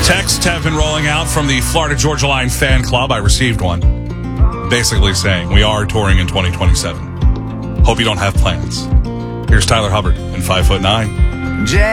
Texts have been rolling out from the Florida Georgia Line fan club. I received one basically saying we are touring in 2027. Hope you don't have plans. Here's Tyler Hubbard and 5'9".